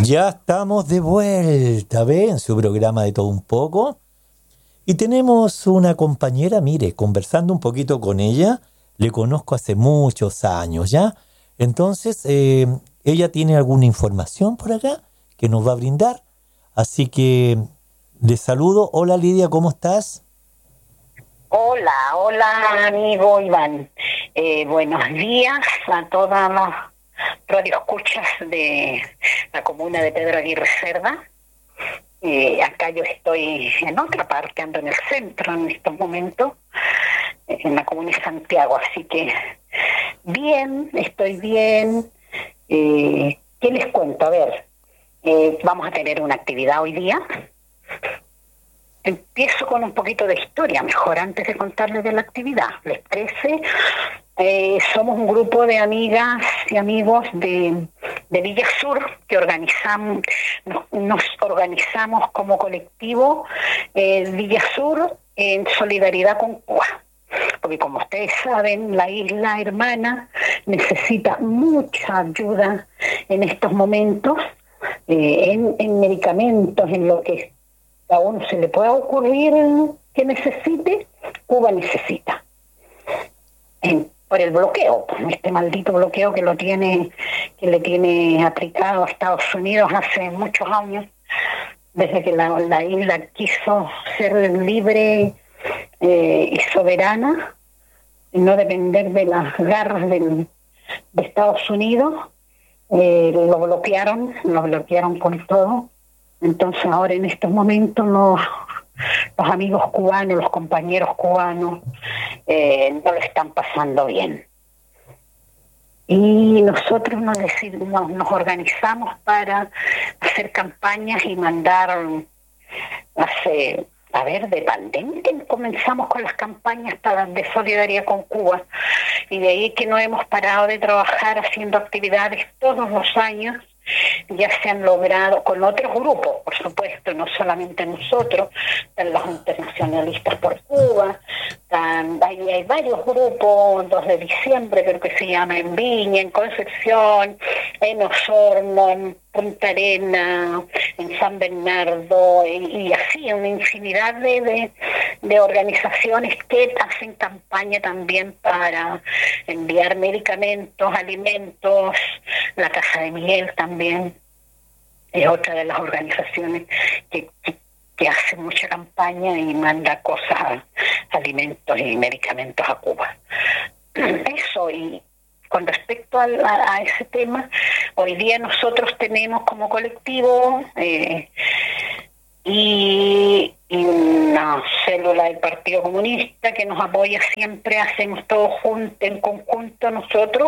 Ya estamos de vuelta, ¿ve? En su programa de todo un poco. Y tenemos una compañera, mire, conversando un poquito con ella, le conozco hace muchos años, ¿ya? Entonces, ella tiene alguna información por acá que nos va a brindar. Así que le saludo. Hola Lidia, ¿cómo estás? Hola amigo Iván. Buenos días a todas las radioescuchas de la comuna de Pedro Aguirre Cerda. Acá yo estoy en otra parte, ando en el centro en estos momentos, en la comuna de Santiago, así que bien, estoy bien. ¿Qué les cuento? A ver, vamos a tener una actividad hoy día. Empiezo con un poquito de historia, mejor antes de contarles de la actividad. ¿Les parece? Somos un grupo de amigas y amigos de Villa Sur que nos organizamos como colectivo Villa Sur en solidaridad con Cuba. Porque como ustedes saben, la isla hermana necesita mucha ayuda en estos momentos, en medicamentos, en lo que a uno se le pueda ocurrir que necesite, Cuba necesita. Por el bloqueo, este maldito bloqueo que le tiene aplicado a Estados Unidos hace muchos años, desde que la isla quiso ser libre y soberana, y no depender de las garras de Estados Unidos. Lo bloquearon con todo. Entonces ahora en estos momentos los amigos cubanos, los compañeros cubanos no lo están pasando bien. Y nosotros nos organizamos para hacer campañas y mandar de pandemia comenzamos con las campañas de solidaridad con Cuba, y de ahí que no hemos parado de trabajar haciendo actividades todos los años. Ya se han logrado con otros grupos, por supuesto, no solamente nosotros, están los internacionalistas por Cuba, hay varios grupos, 2 de diciembre creo que se llama, en Viña, en Concepción, en Osorno, en Punta Arenas, en San Bernardo, y así una infinidad de organizaciones que hacen campaña también para enviar medicamentos, alimentos. La Casa de Miguel también es otra de las organizaciones que hace mucha campaña y manda cosas, alimentos y medicamentos a Cuba. Eso, y con respecto a ese tema, hoy día nosotros tenemos como colectivo y una célula del Partido Comunista que nos apoya siempre, hacemos todo en conjunto nosotros.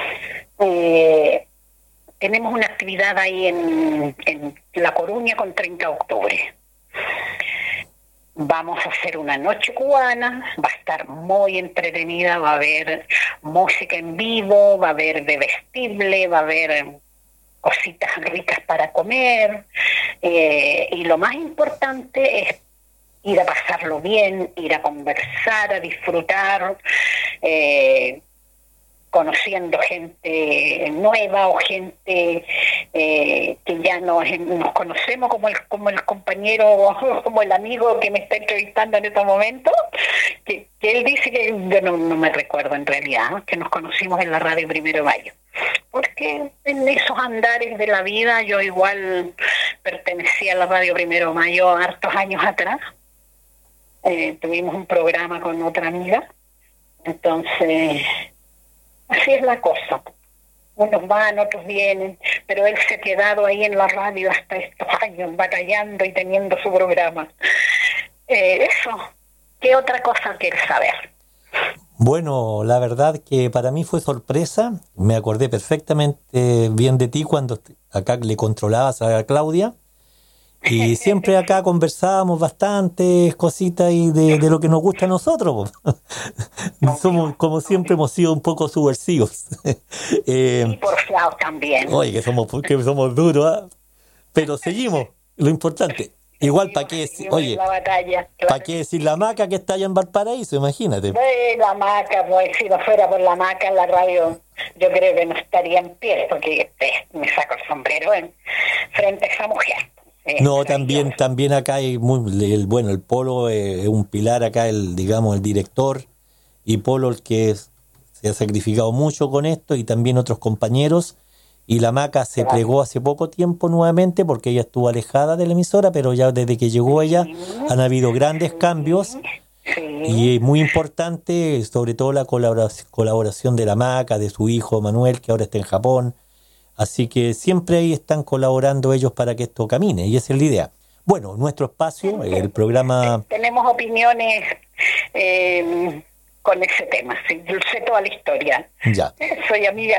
Tenemos una actividad ahí en La Coruña con 30 de octubre. Vamos a hacer una noche cubana, va a estar muy entretenida, va a haber música en vivo, va a haber bebestible, va a haber cositas ricas para comer, y lo más importante es ir a pasarlo bien, ir a conversar, a disfrutar, conociendo gente nueva o gente que ya nos conocemos, como el compañero, como el amigo que me está entrevistando en este momento, que él dice que yo no me recuerdo en realidad, que nos conocimos en la radio Primero de Mayo, porque en esos andares de la vida yo igual pertenecía a la radio Primero de Mayo hartos años atrás. Tuvimos un programa con otra amiga, entonces así es la cosa. Unos van, otros vienen, pero él se ha quedado ahí en la radio hasta estos años, batallando y teniendo su programa. Eso. ¿Qué otra cosa quieres saber? Bueno, la verdad que para mí fue sorpresa. Me acordé perfectamente bien de ti cuando acá le controlabas a Claudia. Y siempre acá conversábamos bastantes cositas y de lo que nos gusta a nosotros. Somos, como siempre, hemos sido un poco subversivos. Y porfiados también. Oye, que somos duros, ¿eh? Pero seguimos, lo importante. Igual, ¿para qué decir? Oye, la batalla, ¿para claro. qué decir la maca que está allá en Valparaíso? Imagínate. La maca, pues si no fuera por la maca en la radio, yo creo que no estaría en pie, porque me saco el sombrero frente a esa mujer. No, también acá hay bueno, el Polo es un pilar acá, digamos, el director, y Polo el que se ha sacrificado mucho con esto, y también otros compañeros, y la maca se plegó hace poco tiempo nuevamente porque ella estuvo alejada de la emisora, pero ya desde que llegó ella han habido grandes cambios, y es muy importante, sobre todo la colaboración de la maca, de su hijo Manuel, que ahora está en Japón. Así que siempre ahí están colaborando ellos para que esto camine, y esa es la idea. Bueno, nuestro espacio, el programa... Tenemos opiniones con ese tema, sí, yo sé toda la historia. Ya. Soy amiga,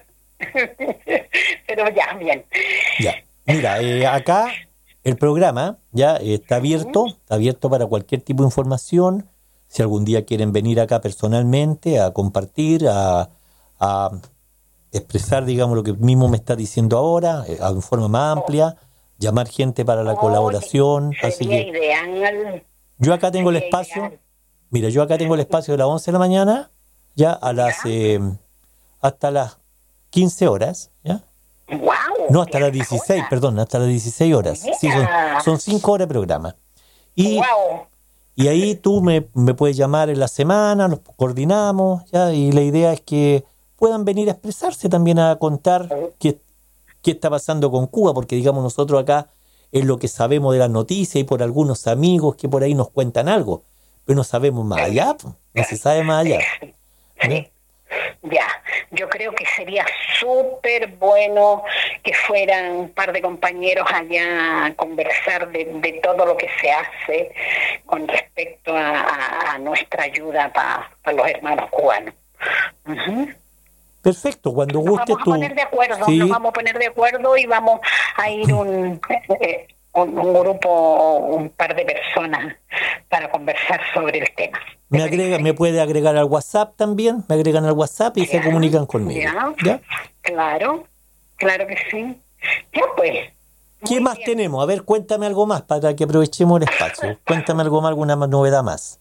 pero ya, bien. Ya. Mira, acá el programa ya está abierto para cualquier tipo de información. Si algún día quieren venir acá personalmente a compartir, a expresar, digamos, lo que mismo me está diciendo ahora, en forma más amplia, llamar gente para la colaboración. Así que ideal. yo acá tengo el espacio, mira, yo acá tengo el espacio de las 11 de la mañana, ya a las hasta las 15 horas, ¿ya? Wow, No, hasta las 16, perdón, hasta las 16 horas. Sí, son 5 horas de programa. Y ahí tú me puedes llamar en la semana, nos coordinamos, ¿ya? Y la idea es que puedan venir a expresarse también, a contar qué está pasando con Cuba, porque digamos nosotros acá es lo que sabemos de las noticias y por algunos amigos que por ahí nos cuentan algo, pero no sabemos más allá, no se sabe más allá. Sí. Ya, yo creo que sería súper bueno que fueran un par de compañeros allá a conversar de todo lo que se hace con respecto a nuestra ayuda para los hermanos cubanos. Uh-huh. Perfecto, cuando gustes tú. Nos vamos a poner de acuerdo y vamos a ir un grupo, un par de personas para conversar sobre el tema. Me puede agregar al WhatsApp también, me agregan al WhatsApp y se comunican conmigo. ¿Ya? Claro que sí. Ya pues. ¿Qué más tenemos? A ver, cuéntame algo más para que aprovechemos el espacio. Cuéntame algo más, alguna novedad más.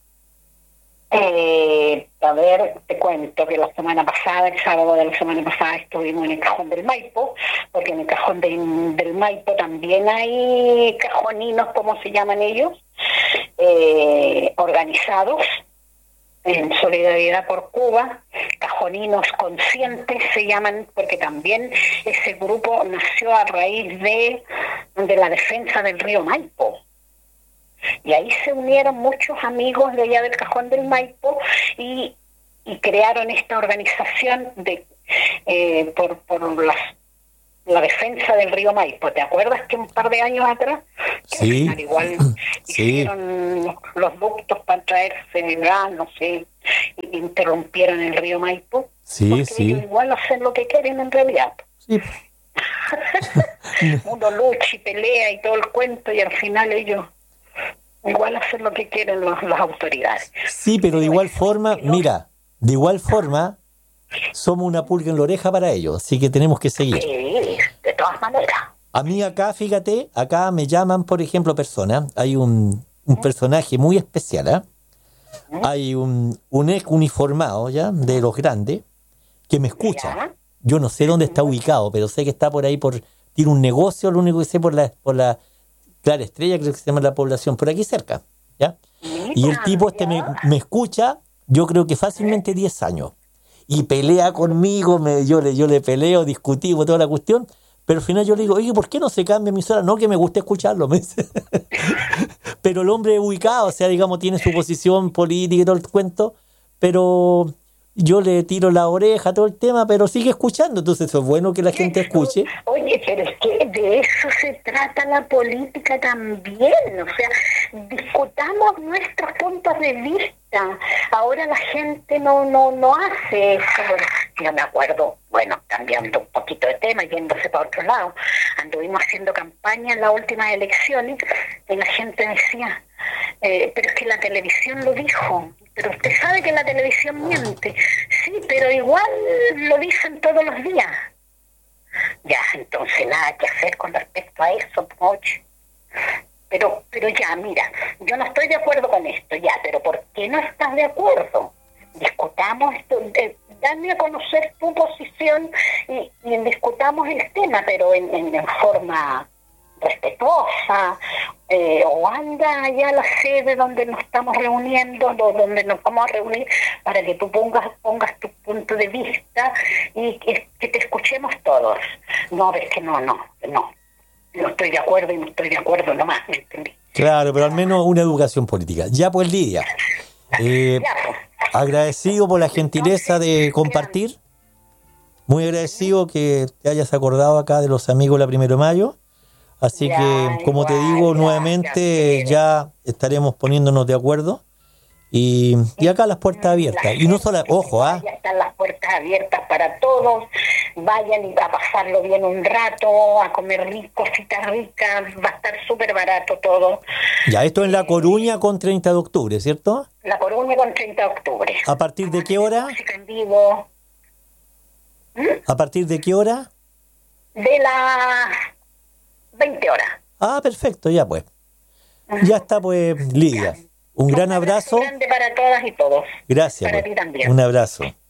A ver, te cuento que la semana pasada, el sábado de la semana pasada, estuvimos en el Cajón del Maipo, porque en el Cajón del Maipo también hay cajoninos, como se llaman ellos, organizados en solidaridad por Cuba, cajoninos conscientes se llaman, porque también ese grupo nació a raíz de la defensa del río Maipo. Y ahí se unieron muchos amigos de allá del Cajón del Maipo y crearon esta organización por la defensa del río Maipo. ¿Te acuerdas que un par de años atrás? Sí. Igual hicieron los ductos para traerse gas, no sé, y interrumpieron el río Maipo. Sí. Ellos igual hacen lo que quieren en realidad. Sí. Uno lucha y pelea y todo el cuento y al final ellos igual hacen lo que quieren las autoridades. Sí, pero de igual forma, mira, somos una pulga en la oreja para ellos, así que tenemos que seguir. Sí, de todas maneras. A mí acá, fíjate, acá me llaman, por ejemplo, personas, hay un personaje muy especial, ¿eh? Hay un ex uniformado, ¿ya?, de los grandes, que me escucha. ¿Ya? Yo no sé dónde está ubicado, pero sé que está por ahí, tiene un negocio, lo único que sé por la Clara Estrella, creo que se llama la población, por aquí cerca, ¿ya? Y el tipo me escucha, yo creo que fácilmente 10 años, y pelea conmigo, yo le peleo, discutimos toda la cuestión, pero al final yo le digo, oye, ¿por qué no se cambia mi emisora? No, que me gusta escucharlo, me dice. Pero el hombre es ubicado, o sea, digamos, tiene su posición política y todo el cuento, pero yo le tiro la oreja, todo el tema, pero sigue escuchando, entonces eso es bueno que la gente escuche. Oye, pero es que de eso se trata la política también, o sea, discutamos nuestros puntos de vista. Ahora la gente no hace eso. Yo me acuerdo, bueno, cambiando un poquito de tema, yéndose para otro lado, anduvimos haciendo campaña en las últimas elecciones y la gente decía, pero es que la televisión lo dijo. Pero usted sabe que la televisión miente. Sí, pero igual lo dicen todos los días. Ya, entonces nada que hacer con respecto a eso, Poch. pero ya, mira, yo no estoy de acuerdo con esto, ya, pero ¿por qué no estás de acuerdo? Discutamos esto, dame a conocer tu posición y discutamos el tema, pero en forma respetuosa, o anda allá a la sede donde nos estamos reuniendo, donde nos vamos a reunir, para que tú pongas tu punto de vista y que te escuchemos todos. No, ves que no estoy de acuerdo y no estoy de acuerdo nomás, ¿me entendí? Claro, pero al menos una educación política. Ya pues, Lidia, Ya, pues. agradecido por la gentileza de compartir, muy agradecido que te hayas acordado acá de los amigos de la 1 de mayo. Así Ya, que, como te igual, digo ya, nuevamente, ya, ya estaremos poniéndonos de acuerdo. Y acá las puertas abiertas. Y no solo, ojo, Ya están las puertas abiertas para todos. Vayan y a pasarlo bien un rato, a comer cositas ricas. Va a estar súper barato todo. Ya, esto en La Coruña con 30 de octubre, ¿cierto? La Coruña con 30 de octubre. ¿A partir de qué hora? Música en vivo. ¿A partir de qué hora? De las 20 horas. Ah, perfecto, ya pues. Ya está pues, Lidia. Un gran abrazo. Grande para todas y todos. Gracias. Para Pues. ti también. Un abrazo.